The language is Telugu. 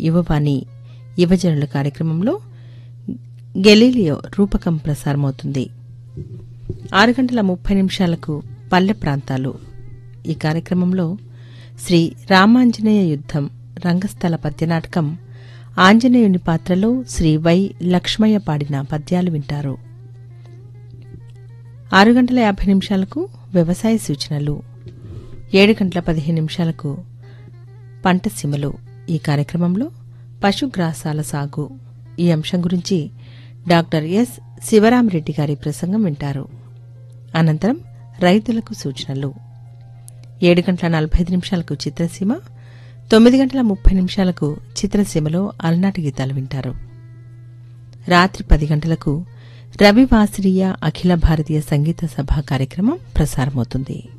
యువవాణి యువజనుల కార్యక్రమంలో గెలీలియో రూపకం ప్రసారమవుతుంది. 6:30 పల్లె ప్రాంతాలు. ఈ కార్యక్రమంలో శ్రీ రామాంజనేయ యుద్ధం రంగస్థల పద్యనాటకం ఆంజనేయుని పాత్రలో శ్రీ వై లక్ష్మయ్య పాడిన పద్యాలు వింటారు. 6:50 వ్యవసాయ సూచనలు. 7:15 పంట సీమలు. ఈ కార్యక్రమంలో పశుగ్రాసాల సాగు ఈ అంశం గురించి డాక్టర్ ఎస్ శివరామరెడ్డి గారి ప్రసంగం వింటారు. అనంతరం రైతులకు సూచనలు. 7:45 చిత్రసీమ. 9:30 చిత్రసీమలో అలనాటి గీతాలు వింటారు. రాత్రి 10 గంటలకు రవివాసరీయ అఖిల భారతీయ సంగీత సభ కార్యక్రమం ప్రసారమవుతుంది.